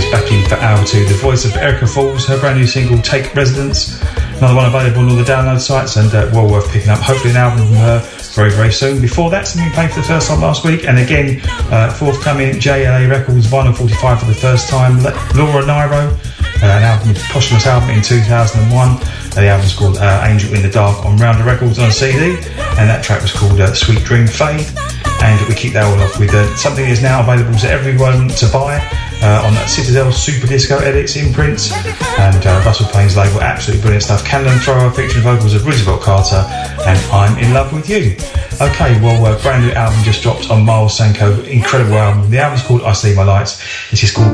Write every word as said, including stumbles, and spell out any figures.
she's back in for hour two. The voice of Erica Falls, her brand new single Take Residence, another one available on all the download sites and uh, well worth picking up. Hopefully an album from her very very soon. Before that, something played for the first time last week, and again uh, forthcoming J L A Records Vinyl forty-five for the first time. Laura Nyro, uh, an album, posthumous album in two thousand one. Uh, the album's called uh, Angel in the Dark on Rounder Records on a C D, and that track was called uh, Sweet Dream Fade. And we kick that all off with uh, something that is now available to everyone to buy uh, on that Citadel Super Disco Edits imprints, and uh, Russell Payne's label. Absolutely brilliant stuff. Candle Thrower featuring vocals of Roosevelt Carter and I'm in Love with You. Okay, well, uh, brand new album just dropped on Miles Sanko. Incredible album. The album's called I See My Lights. This is called